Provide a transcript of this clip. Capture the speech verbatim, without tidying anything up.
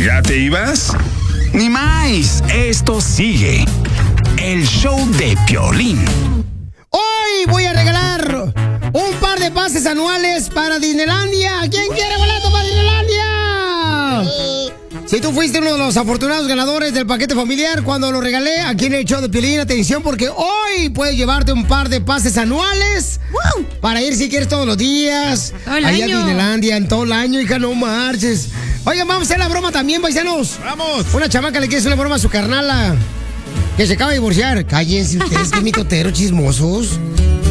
¿Ya te ibas? Ni más, esto sigue. El show de Piolín. Hoy voy a regalar un par de pases anuales para Disneylandia. ¿Quién quiere boleto para Disneylandia? Si tú fuiste uno de los afortunados ganadores del paquete familiar cuando lo regalé aquí en el show de Piolín, atención, porque hoy puedes llevarte un par de pases anuales ¡wow! Para ir si quieres todos los días. Todo el allá año. a Disneylandia, en todo el año, hija, no marches. Oigan, vamos a hacer la broma también, paisanos. ¡Vamos! Una chamaca le quiere hacer una broma a su carnala que se acaba de divorciar. Cállense ustedes, qué mitoteros chismosos.